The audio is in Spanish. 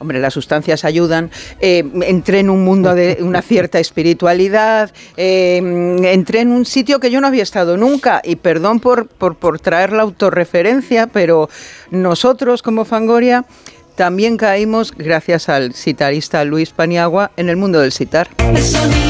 hombre, las sustancias ayudan, entré en un mundo de una cierta espiritualidad, entré en un sitio que yo no había estado nunca, y perdón por traer la autorreferencia, pero nosotros como Fangoria también caímos, gracias al sitarista Luis Paniagua, en el mundo del sitar.